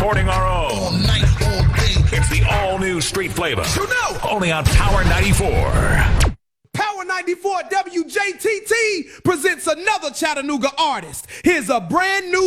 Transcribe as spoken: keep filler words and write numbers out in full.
importing our own. All night, all day. It's the all-new Street Flavor. You know. Only on Power ninety-four. Power ninety-four W J T T presents another Chattanooga artist. Here's a brand new